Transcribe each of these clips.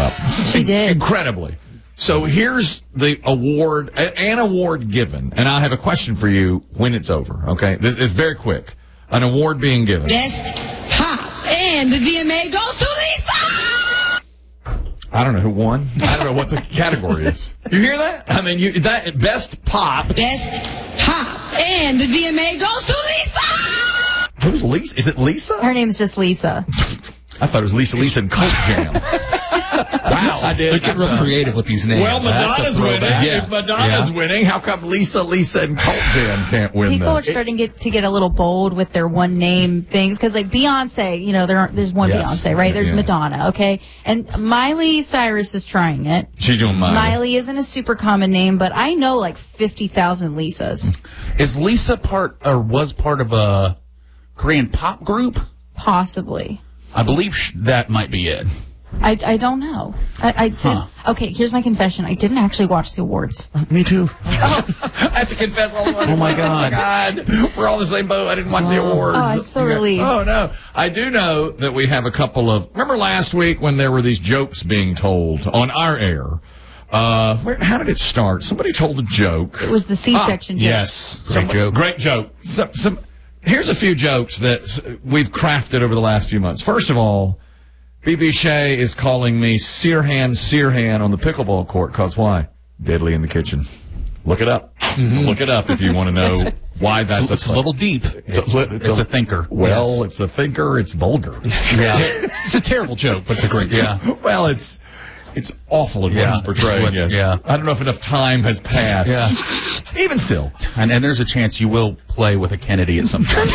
up. She did. Incredibly. So here's the award, an award given, and I have a question for you when it's over, okay? This is very quick. An award being given. Best Pop. And the VMA goes to Lisa! I don't know who won. I don't know what the category is. You hear that? I mean, that Best Pop. Best Pop. And the VMA goes to Lisa! Who's Lisa? Is it Lisa? Her name's just Lisa. I thought it was Lisa and Colt Jam. Wow, I did. They're getting real creative with these names. Well, Madonna's winning. Yeah. If Madonna's winning, how come Lisa, and Colt Jam can't win? People are starting to get a little bold with their one name things because, like Beyonce, there's one Beyonce, right? There's Madonna, okay, and Miley Cyrus is trying it. She's doing Miley. Miley isn't a super common name, but I know like 50,000 Lisas. Is Lisa was part of a Korean pop group? Possibly. I believe that might be it. I don't know. I did. Okay, here's my confession. I didn't actually watch the awards. Me too. I have to confess all the time. Oh, my God. We're all in the same boat. I didn't watch the awards. Oh, I'm so relieved. Oh, no. I do know that we have a couple of... Remember last week when there were these jokes being told on our air? How did it start? Somebody told a joke. It was the C-section joke. Yes. Great joke. Great joke. Here's a few jokes that we've crafted over the last few months. First of all, BB Shea is calling me Sirhan on the pickleball court because why? Deadly in the kitchen. Look it up. Look it up if you want to know why that's It's a little deep. It's a thinker. Well, it's a thinker. It's vulgar. Yeah. It's a terrible joke, but it's a great joke. Well, it's awful in what he's portraying. Yes. Yeah. I don't know if enough time has passed. Yeah. Even still. And there's a chance you will play with a Kennedy at some point.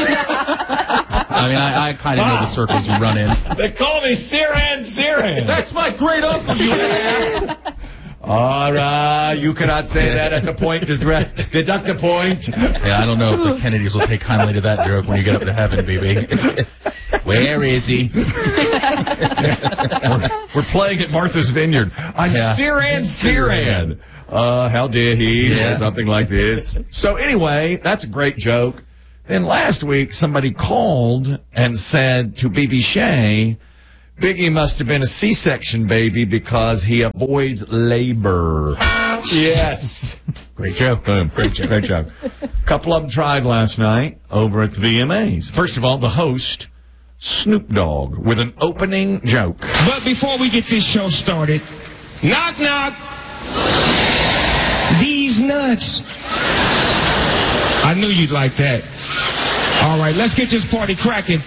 I mean, I kind of know the circles you run in. They call me Sirhan. That's my great uncle, you ass. All right, you cannot say that. That's a point. Deduct a point. Yeah, I don't know if the Kennedys will take kindly to that joke when you get up to heaven, BB. Where is he? We're playing at Martha's Vineyard. I'm Sirhan. How dare he say something like this? So anyway, that's a great joke. Then last week, somebody called and said to BB Shea, Biggie must have been a C-section baby because he avoids labor. Yes. Great joke. Boom. Great joke. Great joke. A couple of them tried last night over at the VMAs. First of all, the host, Snoop Dogg, with an opening joke. But before we get this show started, knock, knock. These nuts. I knew you'd like that. All right, let's get this party cracking.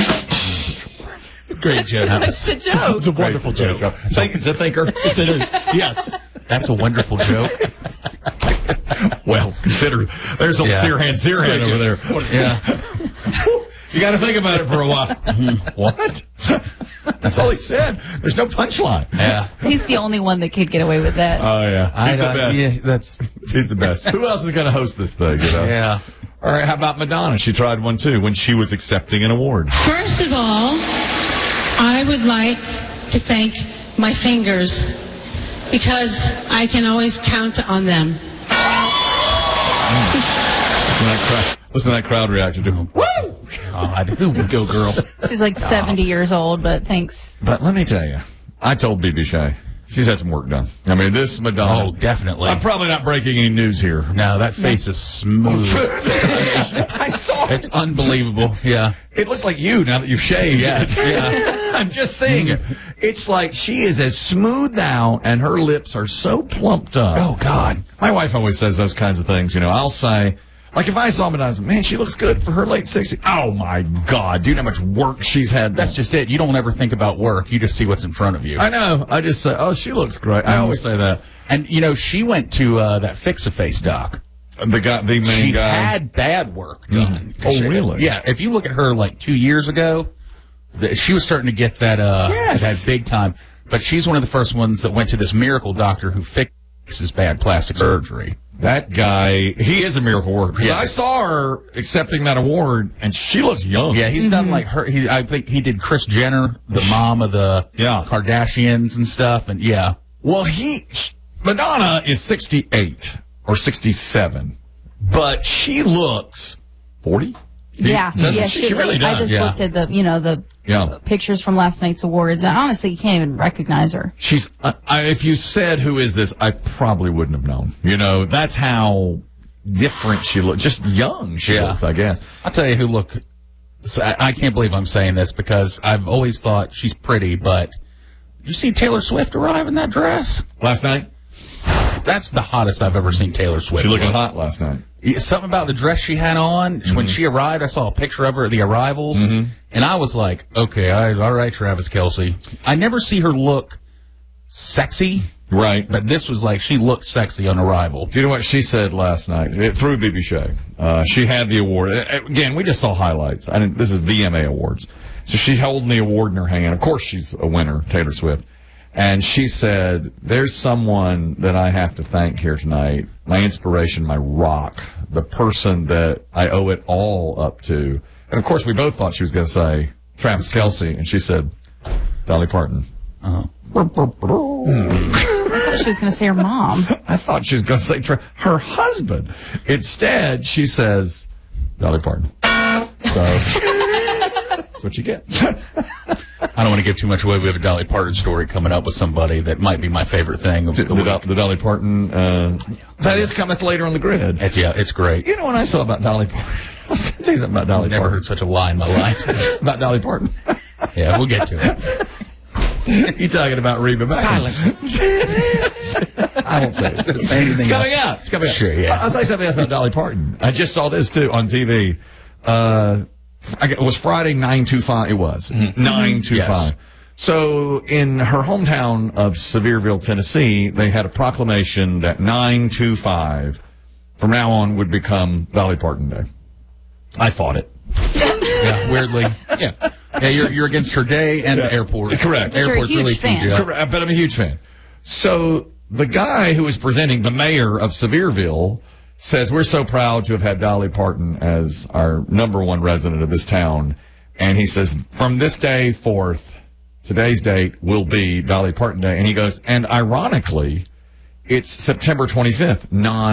Great joke. That's a joke. It's a wonderful joke. It's a thinker. Yes, it is. Yes. That's a wonderful joke. Well, consider there's a Sirhan over there. Yeah. You got to think about it for a while. What? That's all he said. There's no punchline. Yeah. He's the only one that could get away with that. Oh, yeah. He's the best. Yeah, He's the best. Who else is going to host this thing? You know? Yeah. All right, how about Madonna? She tried one, too, when she was accepting an award. First of all, I would like to thank my fingers because I can always count on them. Listen to that crowd reaction to woo! God, go girl. She's like 70 years old, but thanks. But let me tell you, I told BB Shea, she's had some work done. I mean, this Madonna. Oh, definitely. I'm probably not breaking any news here. No, that face is smooth. I saw it. It's unbelievable. Yeah. It looks like you now that you've shaved. Yes. Yeah. I'm just saying it. It's like she is as smoothed out and her lips are so plumped up. Oh, God. My wife always says those kinds of things. You know, I'll say, like if I saw Madonna, man, she looks good for her late 60s. Oh, my God. Do you know how much work she's had? That's just it. You don't ever think about work. You just see what's in front of you. I know. I just say, oh, she looks great. I always say that. And, you know, she went to that Fix-A-Face doc. The main guy. She had bad work done. Oh, really? Yeah. If you look at her like 2 years ago, she was starting to get that that big time. But she's one of the first ones that went to this miracle doctor who fixes bad plastic surgery. That guy, he is a miracle worker. Because I saw her accepting that award, and she looks young. Yeah, he's done like her. I think he did Kris Jenner, the mom of the Kardashians and stuff. And yeah. Well, Madonna is 68 or 67, but she looks 40. Yeah, Doesn't she? She really does. I just looked at the pictures from last night's awards, and honestly, you can't even recognize her. She's. If you said who is this, I probably wouldn't have known. That's how different she looks. Just young she looks, I guess. I'll tell you who look. I can't believe I'm saying this because I've always thought she's pretty, but you see Taylor Swift arrive in that dress last night? That's the hottest I've ever seen Taylor Swift. She looking hot last night. Something about the dress she had on. When she arrived, I saw a picture of her at the arrivals, and I was like, okay, all right, Travis Kelce. I never see her look sexy. Right. But this was like, she looked sexy on arrival. Do you know what she said last night? Through BB Shea. She had the award. Again, we just saw highlights. This is VMA Awards. So she's holding the award in her hand. Of course she's a winner, Taylor Swift. And she said, there's someone that I have to thank here tonight, my inspiration, my rock, the person that I owe it all up to. And, of course, we both thought she was going to say Travis Kelce, and she said Dolly Parton. I thought she was going to say her mom. I thought she was going to say her husband. Instead, she says Dolly Parton. So that's what you get. I don't want to give too much away. We have a Dolly Parton story coming up with somebody that might be my favorite thing of the week. The Dolly Parton, that is coming later on the grid. It's great. You know what I saw about Dolly Parton? I'll tell you something about Dolly Parton. Never heard such a lie in my life. About Dolly Parton. Yeah, we'll get to it. You talking about Reba McEntire? Silence. I won't say it. Say anything It's coming out. It's coming out. Sure, yeah. I'll say something else about Dolly Parton. I just saw this, too, on TV. It was Friday, 9/25. It was 9/25. Yes. So in her hometown of Sevierville, Tennessee, they had a proclamation that 9/25 from now on would become Dolly Parton Day. I fought it. Yeah, weirdly. Yeah. Yeah, you're against her day and the airport. Correct. But you're a Airport's huge really fan. teamed you up. Correct. But I'm a huge fan. So the guy who was presenting, the mayor of Sevierville, says, we're so proud to have had Dolly Parton as our #1 resident of this town. And he says, from this day forth, today's date will be Dolly Parton Day. And he goes, and ironically, it's September 25th,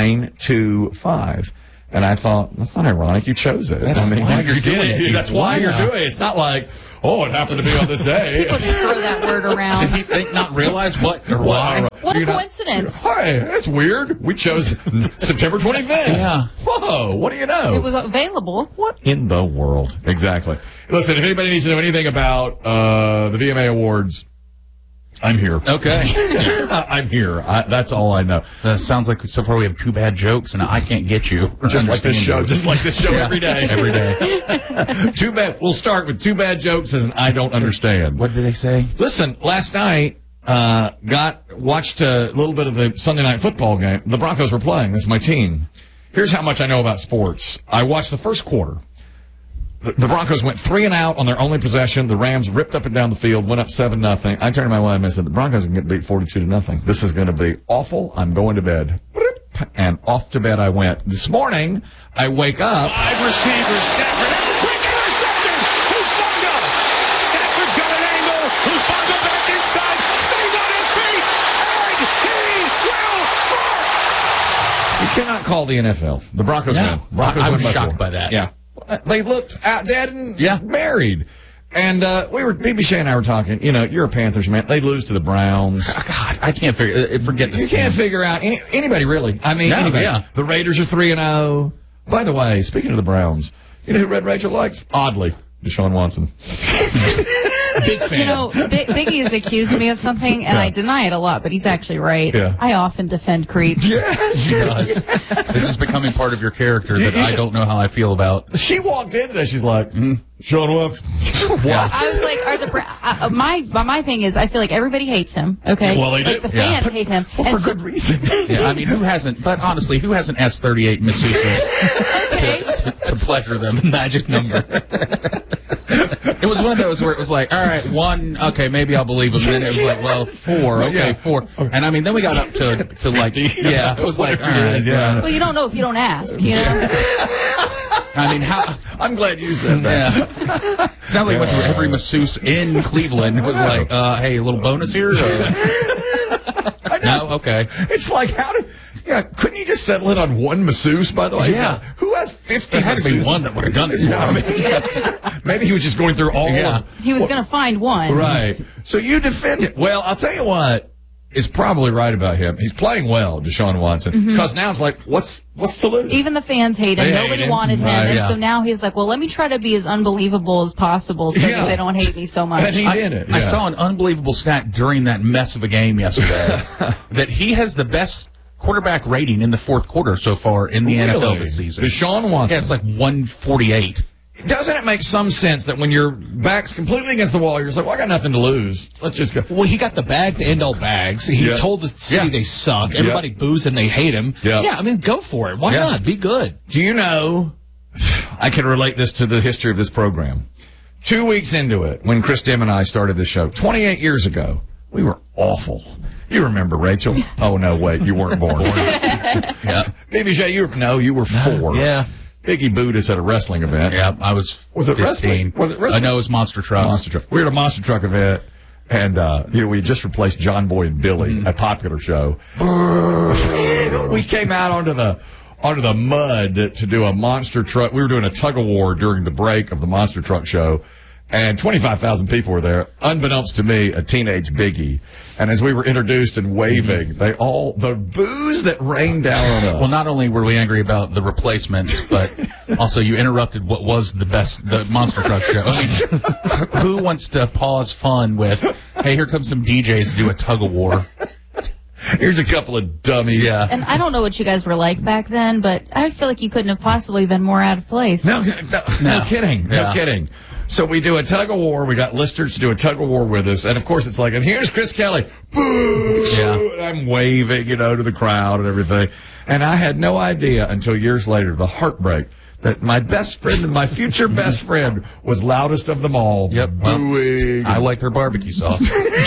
9/25. And I thought, that's not ironic. You chose it. That's why you're doing it. That's why you're doing it. It's not like, oh, it happened to be on this day. People just throw that word around. Did he not realize what or why? What a coincidence. Hey, that's weird. We chose September 25th. Yeah. Whoa, what do you know? It was available. What in the world? Exactly. Listen, if anybody needs to know anything about the VMA Awards, I'm here. Okay. I'm here. That's all I know. Sounds like so far we have 2 bad jokes, and I can't get you. Just like this show. Just like this show every day. Every day. 2 bad. We'll start with 2 bad jokes and I don't understand. What did they say? Listen, last night, watched a little bit of the Sunday night football game. The Broncos were playing. That's my team. Here's how much I know about sports. I watched the first quarter. The Broncos went 3 and out on their only possession. The Rams ripped up and down the field, went up 7-0. I turned to my wife and I said, the Broncos are going to get beat 42-0. This is going to be awful. I'm going to bed. And off to bed I went. This morning, I wake up. 5 receivers. Stafford, quick interceptor. Hufanga. Stafford's got an angle. Hufanga back inside. Stays on his feet. And he will score. You cannot call the NFL. The Broncos win. Broncos I win was by shocked 4. by that. Yeah. They looked out dead and married. And BB Shea and I were talking, you're a Panthers man. They lose to the Browns. God, I can't forget this. You can't figure out anybody really. I mean, anybody. Yeah. The Raiders are 3-0. By the way, speaking of the Browns, you know who Red Rachel likes? Oddly, Deshaun Watson. Big fan. Biggie has accused me of something, and I deny it a lot, but he's actually right. Yeah. I often defend creeps. Yes. She does. This is becoming part of your character that I don't know how I feel about. She walked in today. She's like, Deshaun Watson. What? I was like, my thing is, I feel like everybody hates him. Okay, Well, they do. Like the fans hate him, Well, and for good reason. Yeah, I mean, who hasn't? But honestly, who hasn't S38 masseuses okay. to pleasure them? The magic number. It was one of those where it was like, all right, 1, okay, maybe I'll believe him. And then it was like, well, 4, okay, 4. And I mean, then we got up to like, yeah, it was like, all right, Yeah. Well, you don't know if you don't ask. You know. I mean, how? I'm glad you said that. Yeah. Sounds like went through every masseuse in Cleveland. It was like, hey, a little bonus here? No, okay. It's like, how did Yeah, couldn't you just settle in on one masseuse, by the way? Yeah. Who has 50 There had to be masseuses? one that would have done it for Yeah, I him. mean, maybe he was just going through all Yeah. of He was going to find one. Right. So you defend it. Well, I'll tell you what is probably right about him. He's playing well, Deshaun Watson, because now it's like, what's to lose? Even the fans hate him. They hate Nobody him. wanted him. Right, And yeah. so now he's like, well, let me try to be as unbelievable as possible so Yeah. that they don't hate me so much. And he did it. I yeah. saw an unbelievable stat during that mess of a game yesterday that he has the best quarterback rating in the fourth quarter so far in the NFL Really? this season. Deshaun Watson. Yeah, it's like 148. Doesn't it make some sense that when your back's completely against the wall, you're just like, well, I got nothing to lose. Let's just go. Well, he got the bag to end all bags. He Yeah. told the city Yeah. they suck. Everybody boos and they hate him. Yeah. I mean, go for it. Why Yeah. not? Be good. Do you know, I can relate this to the history of this program. 2 weeks into it, when Chris Dim and I started this show, 28 years ago, we were awful. You remember, Rachel? Oh, no, wait, you weren't born. Yeah. BBJ, you were 4. Yeah. Biggie booed us at a wrestling event. Yeah, I was Was it 15. wrestling? Was it wrestling? I know it was Monster Trucks. Monster truck. We were at a monster truck event, and we had just replaced John Boy and Billy, a popular show. We came out onto the mud to do a monster truck. We were doing a tug of war during the break of the monster truck show, and 25,000 people were there. Unbeknownst to me, a teenage Biggie. And as we were introduced and waving, the boos that rained down on us. Well, not only were we angry about the replacements, but also you interrupted what was the Monster Truck show. I mean, who wants to pause fun with, hey, here comes some DJs to do a tug of war? Here's a couple of dummies. Yeah. And I don't know what you guys were like back then, but I feel like you couldn't have possibly been more out of place. No kidding. No Yeah. kidding. So we do a tug of war. We got listeners to do a tug of war with us. And of course it's like, and here's Chris Kelly. Boo! Yeah. And I'm waving, to the crowd and everything. And I had no idea until years later, the heartbreak, that my best friend and my future best friend was loudest of them all. Yep. Well, Booing. I like their barbecue sauce.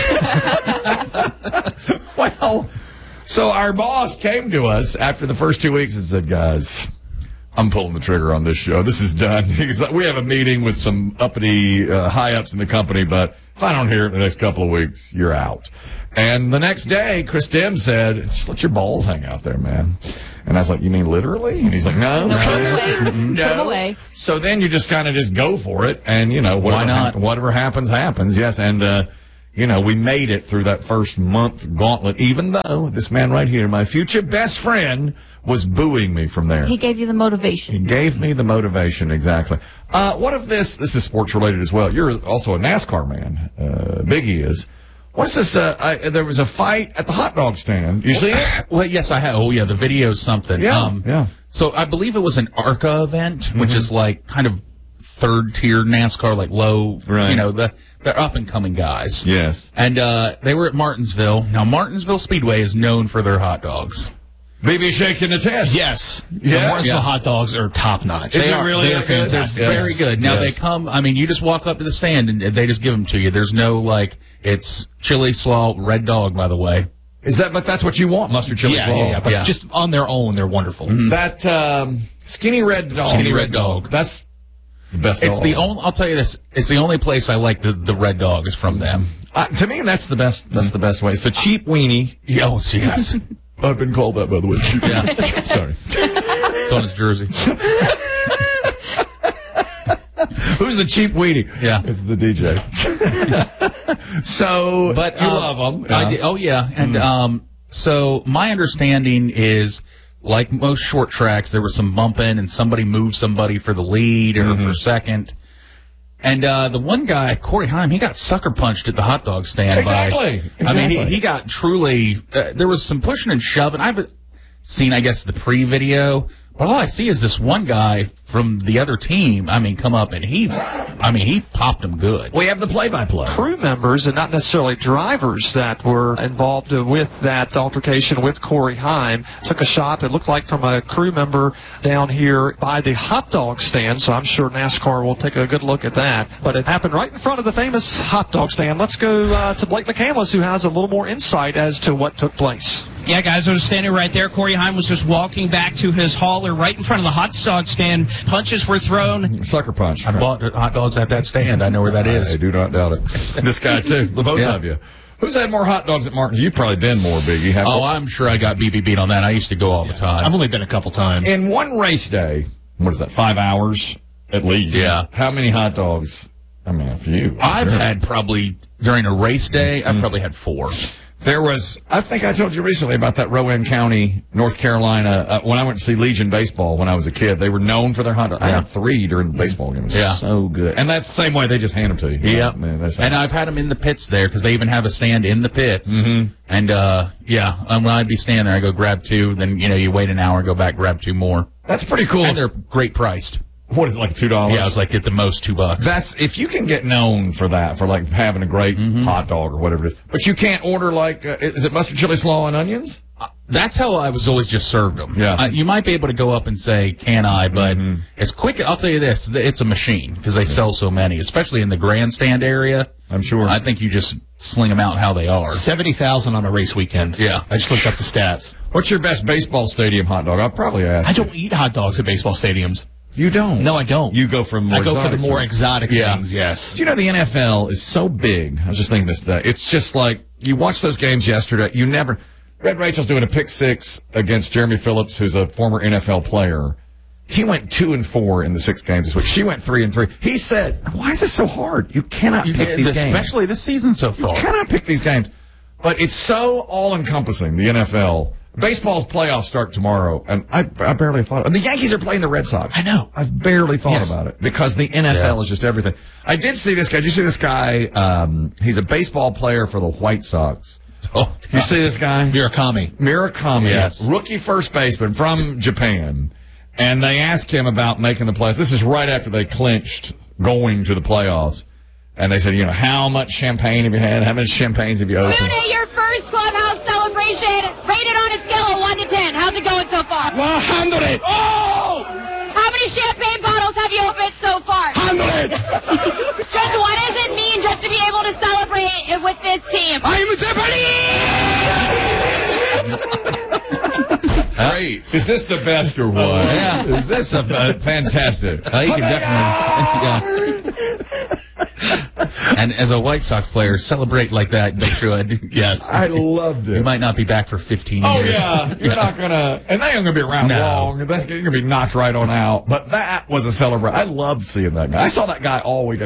Well, so our boss came to us after the first 2 weeks and said, guys, I'm pulling the trigger on this show. This is done. He's like, we have a meeting with some uppity high-ups in the company, but if I don't hear it in the next couple of weeks, you're out. And the next day, Chris Dim said, just let your balls hang out there, man. And I was like, you mean literally? And he's like, no. No, put them away. No. Put them away. So then you just kind of just go for it, and, Why not? whatever happens, happens. Yes, and, we made it through that first month gauntlet, even though this man right here, my future best friend, was booing me from there. He gave you the He motivation. gave me the motivation, exactly. What if this is sports related as well. You're also a NASCAR man. Biggie is. What's this? There was a fight at the hot dog stand. You see it? Well, yes, I have. Oh, yeah, the video's something. Yeah. So I believe it was an ARCA event, which is like kind of third-tier NASCAR, like low, Right. the up-and-coming guys. Yes. And they were at Martinsville. Now, Martinsville Speedway is known for their hot dogs. BB shaking the test. Yes. Yeah? The Martinsville Yeah. hot dogs are top notch. Is They it are, really They are that good? fantastic. They're very Yes. good. Now, Yes. they come, you just walk up to the stand and they just give them to you. There's no, it's chili slaw, red dog, by the way. But that's what you want, mustard chili Yeah, slaw. yeah, yeah. But Yeah. just on their own, they're wonderful. That skinny red dog. Skinny red dog. That's the best It's dog. the only, I'll tell you this, it's the only place I like the red dog is from them. To me, that's the best. That's the best way. It's the cheap weenie. Oh, yes. I've been called that, by the way. Yeah. Sorry. It's on his jersey. Who's the cheap weenie? Yeah. It's the DJ. So, But you love them. Oh yeah, and so my understanding is, like most short tracks, there was some bumping and somebody moved somebody for the lead or for second. And the one guy, Corey Heim, he got sucker punched at the hot dog stand. Exactly. I mean, Exactly. he got truly. There was some pushing and shoving. I've seen, I guess, the pre-video. But all I see is this one guy from the other team, come up and he popped him good. We have the play-by-play. Crew members and not necessarily drivers that were involved with that altercation with Corey Heim took a shot that looked like from a crew member down here by the hot dog stand, so I'm sure NASCAR will take a good look at that. But it happened right in front of the famous hot dog stand. Let's go to Blake McCandless, who has a little more insight as to what took place. Yeah, guys, I was standing right there. Corey Heim was just walking back to his hauler right in front of the hot dog stand. Punches were thrown. Sucker punch. I bought hot dogs at that stand. I know where that I is. do not doubt it. This guy, too. The both Yeah. of you. Who's had more hot dogs at Martin's? You've probably been more, Biggie. Oh, I'm sure I got BB beat on that. I used to go all the time. I've only been a couple times. In one race day, what is that, 5 hours at least? Yeah. How many hot dogs? I mean, a few. I've had probably, during a race day, I've probably had 4. There was, I think I told you recently about that Rowan County, North Carolina, when I went to see Legion Baseball when I was a kid. They were known for their hot dogs. I had 3 during the baseball game. It was so good. And that's the same way they just hand them to you. Yeah. Man, and I've had them in the pits there because they even have a stand in the pits. Mm-hmm. And, when I'd be standing there, I go grab 2. Then, you wait an hour, go back, grab 2 more. That's pretty cool. And they're great priced. What is it, like $2? Yeah, it's like at the most $2. That's, if you can get known for that, for like having a great hot dog or whatever it is. But you can't order like, is it mustard, chili, slaw, and onions? That's how I was always just served them. Yeah. You might be able to go up and say, can I? But it's quick. I'll tell you this, it's a machine because they sell so many, especially in the grandstand area. I'm sure. I think you just sling them out how they are. 70,000 on a race weekend. Yeah. I just looked up the stats. What's your best baseball stadium hot dog? I'll probably ask. I don't eat hot dogs at baseball stadiums. You don't? No, I don't. You go for more I go for the exotic more things. exotic things, yes. Do you know the NFL is so big? I was just thinking this today. It's just like, you watch those games yesterday, Red Rachel's doing a pick 6 against Jeremy Phillips, who's a former NFL player. He went 2-4 in the 6 games this week. She went 3-3. He said, why is this so hard? You cannot pick these games. Especially this season so far. You cannot pick these games. But it's so all-encompassing, the NFL. Baseball's playoffs start tomorrow, and I barely thought. And the Yankees are playing the Red Sox. I know. I've barely thought about it because the NFL is just everything. I did see this guy. Did you see this guy? He's a baseball player for the White Sox. Oh, You see this guy? Murakami. Yes. Rookie first baseman from Japan. And they asked him about making the playoffs. This is right after they clinched going to the playoffs. And they said, how much champagne have you had? How many champagnes have you opened? Luna, your first clubhouse celebration, rated on a scale of 1 to 10. How's it going so far? 100. Oh! How many champagne bottles have you opened so far? 100. Just what does it mean just to be able to celebrate it with this team? I'm Japanese. Great. Is this the best or what? Yeah. Is this a fantastic? You can definitely. And as a White Sox player, celebrate like that. They should. Yes. I loved it. You might not be back for 15 Oh, years. yeah. You're not going to, and they ain't going to be around long. You're going to be knocked right on out. But that was a celebration. I loved seeing that guy. I saw that guy all weekend.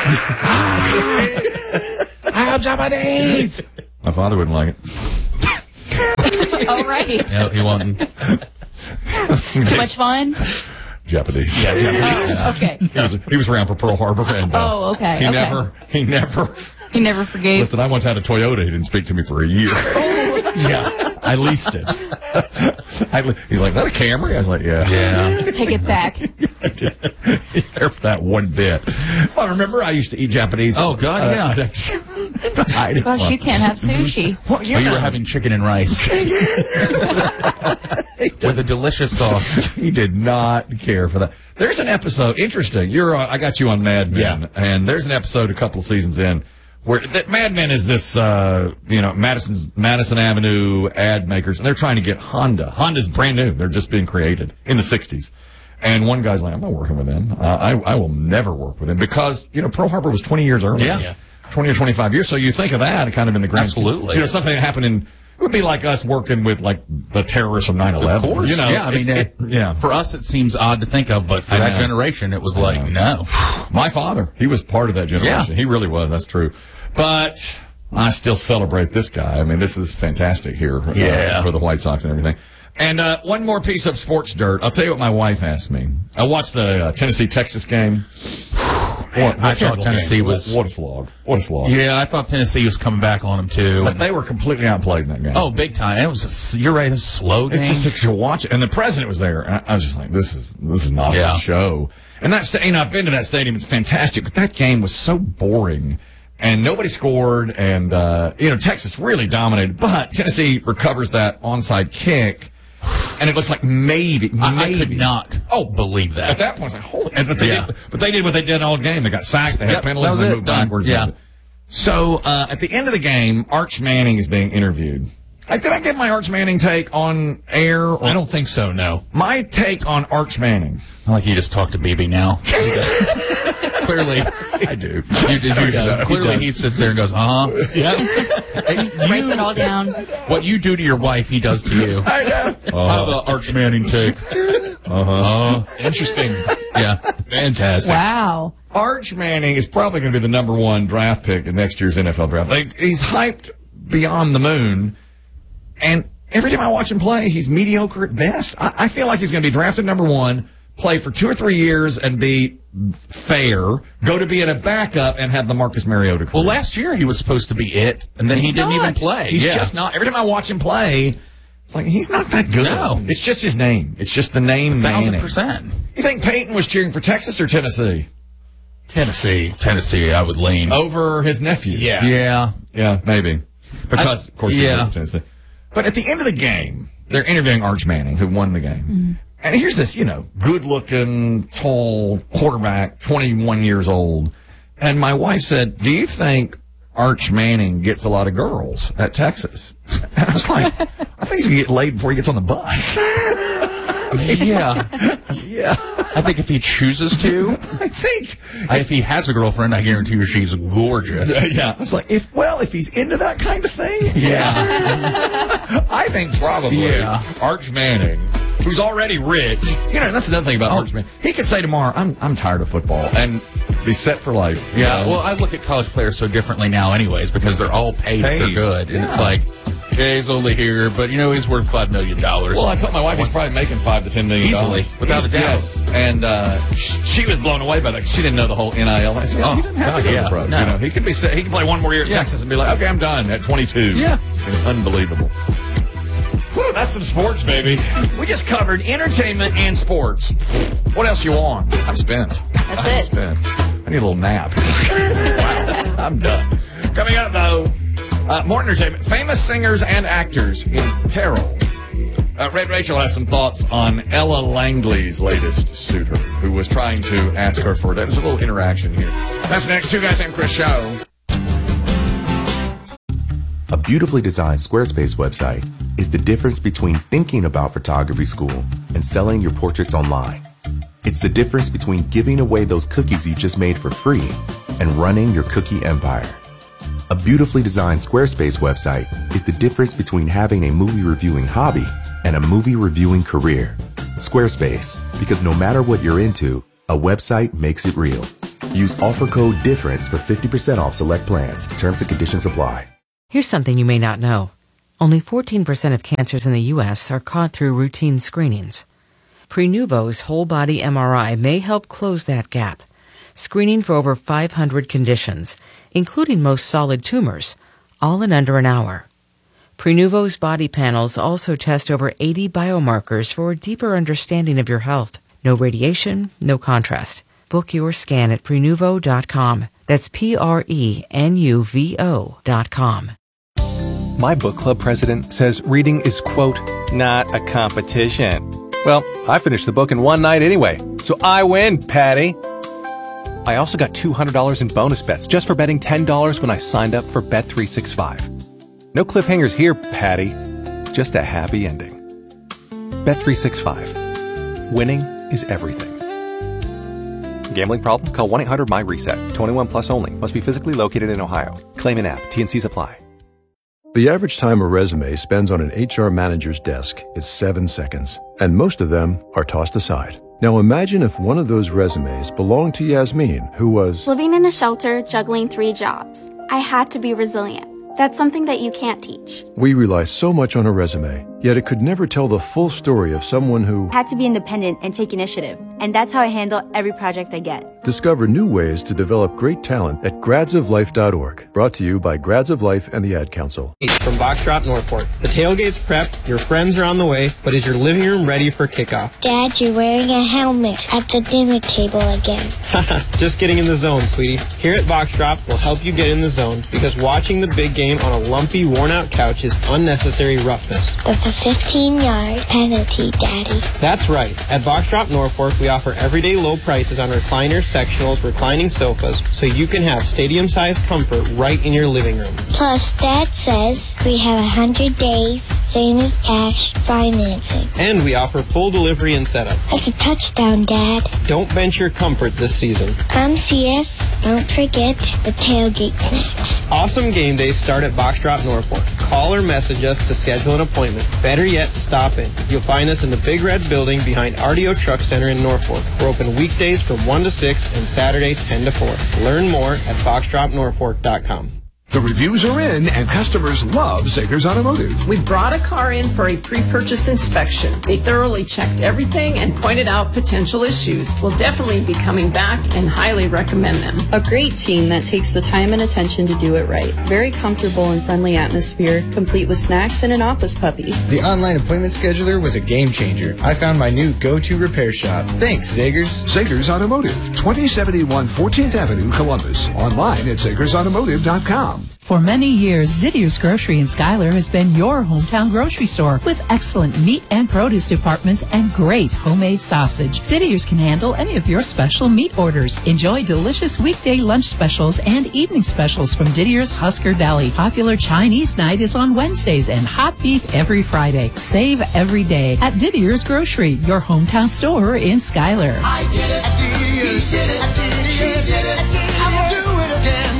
I'm Japanese. My father wouldn't like it. All right. No, he won't. Too much fun? Japanese. Yeah, Japanese. Oh, okay. He was around for Pearl Harbor. And, Oh, okay, He okay. never. He never forgave. Listen, I once had a Toyota. He didn't speak to me for a year. Yeah. I leased it. He's like, is that a Camry? I was like, yeah. Yeah. Take it back. There for that one bit. Well, remember I used to eat Japanese. Oh, God, yeah. I'd have to hide it. Gosh, you can't have sushi. Well, Oh, you were having chicken and rice. With a delicious sauce. He did not care for that. There's an episode, interesting. I got you on Mad Men, and there's an episode a couple of seasons in where Mad Men is this, Madison Avenue ad makers, and they're trying to get Honda. Honda's brand new. They're just being created in the 60s. And one guy's like, I'm not working with them. I will never work with them because, Pearl Harbor was 20 years earlier. Yeah. 20 or 25 years. So you think of that kind of in the grand scheme. Absolutely. Something that happened it would be like us working with like the terrorists of 9/11. Of course. Yeah, I mean, for us it seems odd to think of, but for that generation it was like, no. My father, he was part of that generation. Yeah. He really was. That's true. But I still celebrate this guy. I mean, this is fantastic here for the White Sox and everything. And one more piece of sports dirt. I'll tell you what my wife asked me. I watched the Tennessee-Texas game. I thought Tennessee was... What a slog. What a slog. Yeah, I thought Tennessee was coming back on them, too. But they were completely outplayed in that game. Oh, big time. It was you're right, it was a slow game. It's just to watch it. And the president was there. And I was just like, this is not a show. And I've been to that stadium. It's fantastic. But that game was so boring. And nobody scored. And, Texas really dominated. But Tennessee recovers that onside kick. And it looks like maybe. I could not believe that. At that point, it's like, holy. But they did what they did all game. They got sacked. They had penalties. And they moved backwards. Yeah. So at the end of the game, Arch Manning is being interviewed. Did I get my Arch Manning take on air? I don't think so, no. My take on Arch Manning. I like you just talked to BB now. Clearly, I do. Clearly, he sits there and goes, Yeah. Writes it all down. What you do to your wife, he does to you. I know. How the Arch Manning take? Interesting. Yeah. Fantastic. Wow. Arch Manning is probably going to be the number one draft pick in next year's NFL draft. Like, he's hyped beyond the moon, and every time I watch him play, he's mediocre at best. I feel like he's going to be drafted number one, play for 2 or 3 years, and be fair, go to being a backup, and have the Marcus Mariota career. Well, last year he was supposed to be it, and then he didn't even play. He's just not. Every time I watch him play, it's like, he's not that good. No. It's just his name. It's just the name. 1,000%. You think Peyton was cheering for Texas or Tennessee? Tennessee, I would lean. Over his nephew. Yeah. Yeah, maybe. Because, of course, he's yeah. from Tennessee. But at the end of the game, they're interviewing Arch Manning, who won the game. Mm-hmm. And here's this, good-looking, tall quarterback, 21 years old. And my wife said, do you think Arch Manning gets a lot of girls at Texas? And I was like, I think he's going to get laid before he gets on the bus. Yeah. Yeah. I think if he chooses to, if he has a girlfriend, I guarantee you she's gorgeous. Yeah. I was like, if he's into that kind of thing, yeah. I think probably Arch Manning, who's already rich, that's another thing about Arch Manning. He could say tomorrow, I'm tired of football, and be set for life. Yeah. Well, I look at college players so differently now anyways, because they're all paid. If they're good. And it's like, yeah, he's only here, but he's worth $5 million. Well, I told my wife he's probably making $5 to $10 million easily, without a doubt. Yes, and she was blown away by that. She didn't know the whole NIL. I said, he didn't have to go to the pros. No. He could can play one more year at Texas and be like, okay, I'm done at 22. Yeah, it's unbelievable. Whew, that's some sports, baby. We just covered entertainment and sports. What else you want? I'm spent. That's it. Spent. I need a little nap. Wow, I'm done. Coming up though. More entertainment. Famous singers and actors in peril. Red Rachel has some thoughts on Ella Langley's latest suitor, who was trying to ask her for that. There's a little interaction here. That's next. Two Guys Named Chris show. A beautifully designed Squarespace website is the difference between thinking about photography school and selling your portraits online. It's the difference between giving away those cookies you just made for free and running your cookie empire. A beautifully designed Squarespace website is the difference between having a movie reviewing hobby and a movie reviewing career. Squarespace, because no matter what you're into, a website makes it real. Use offer code DIFFERENCE for 50% off select plans. Terms and conditions apply. Here's something you may not know. Only 14% of cancers in the U.S. are caught through routine screenings. Prenuvo's whole body MRI may help close that gap, screening for over 500 conditions, including most solid tumors, all in under an hour. Prenuvo's body panels also test over 80 biomarkers for a deeper understanding of your health. No radiation, no contrast. Book your scan at Prenuvo.com. That's Prenuvo.com. My book club president says reading is, quote, not a competition. Well, I finished the book in one night anyway, so I win, Patty. I also got $200 in bonus bets just for betting $10 when I signed up for Bet365. No cliffhangers here, Patty. Just a happy ending. Bet365. Winning is everything. Gambling problem? Call 1-800-MY-RESET. 21 plus only. Must be physically located in Ohio. Claim an app. T&Cs apply. The average time a resume spends on an HR manager's desk is 7 seconds, and most of them are tossed aside. Now imagine if one of those resumes belonged to Yasmin, who was living in a shelter, juggling 3 jobs. I had to be resilient. That's something that you can't teach. We rely so much on a resume, yet it could never tell the full story of someone who had to be independent and take initiative. And that's how I handle every project I get. Discover new ways to develop great talent at gradsoflife.org. Brought to you by Grads of Life and the Ad Council. From Box Drop Northport. The tailgate's prepped, your friends are on the way, but is your living room ready for kickoff? Dad, you're wearing a helmet at the dinner table again. Just getting in the zone, sweetie. Here at Box Drop, we'll help you get in the zone, because watching the big game on a lumpy, worn-out couch is unnecessary roughness. That's a 15-yard penalty, Daddy. That's right. At Box Drop Norfolk, we offer everyday low prices on recliners, sectionals, reclining sofas, so you can have stadium-sized comfort right in your living room. Plus, Dad says we have 100 days same as cash financing. And we offer full delivery and setup. That's a touchdown, Dad. Don't bench your comfort this season. I'm CS. Don't forget the tailgate snacks. Awesome game days start at Box Drop Norfolk. Call or message us to schedule an appointment. Better yet, stop in. You'll find us in the Big Red Building behind RDO Truck Center in Norfolk. We're open weekdays from 1 to 6 and Saturdays 10 to 4. Learn more at boxdropnorfolk.com. The reviews are in, and customers love Zegers Automotive. We brought a car in for a pre-purchase inspection. They thoroughly checked everything and pointed out potential issues. We'll definitely be coming back and highly recommend them. A great team that takes the time and attention to do it right. Very comfortable and friendly atmosphere, complete with snacks and an office puppy. The online appointment scheduler was a game changer. I found my new go-to repair shop. Thanks, Zegers. Zegers Automotive, 2071 14th Avenue, Columbus. Online at ZegersAutomotive.com. For many years, Didier's Grocery in Schuyler has been your hometown grocery store with excellent meat and produce departments and great homemade sausage. Didier's can handle any of your special meat orders. Enjoy delicious weekday lunch specials and evening specials from Didier's Husker Deli. Popular Chinese night is on Wednesdays and hot beef every Friday. Save every day at Didier's Grocery, your hometown store in Schuyler. I did it at Didier's. He did it at Didier's. She did it at Didier's. I will do it again.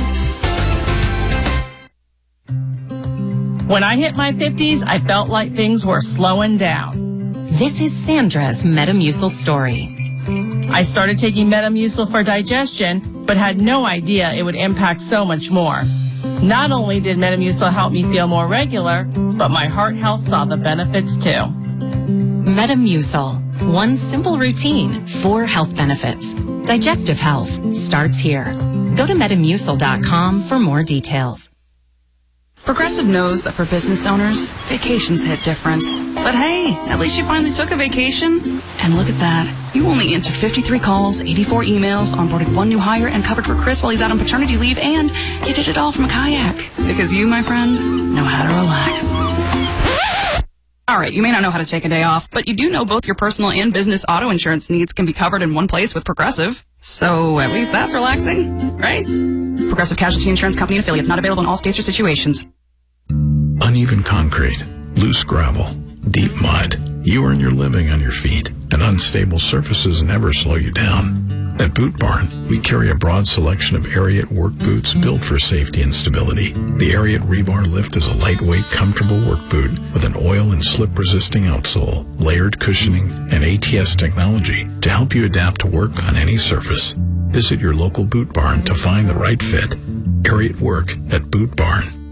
When I hit my 50s, I felt like things were slowing down. This is Sandra's Metamucil story. I started taking Metamucil for digestion, but had no idea it would impact so much more. Not only did Metamucil help me feel more regular, but my heart health saw the benefits too. Metamucil. One simple routine, 4 health benefits. Digestive health starts here. Go to Metamucil.com for more details. Progressive knows that for business owners, vacations hit different. But hey, at least you finally took a vacation. And look at that. You only answered 53 calls, 84 emails, onboarded 1 new hire, and covered for Chris while he's out on paternity leave, and you did it all from a kayak. Because you, my friend, know how to relax. All right, you may not know how to take a day off, but you do know both your personal and business auto insurance needs can be covered in one place with Progressive. So at least that's relaxing, right? Progressive Casualty Insurance Company and affiliates, not available in all states or situations. Uneven concrete, loose gravel, deep mud. You earn your living on your feet, and unstable surfaces never slow you down. At Boot Barn, we carry a broad selection of Ariat work boots built for safety and stability. The Ariat Rebar Lift is a lightweight, comfortable work boot with an oil and slip-resisting outsole, layered cushioning, and ATS technology to help you adapt to work on any surface. Visit your local Boot Barn to find the right fit. Ariat Work at Boot Barn.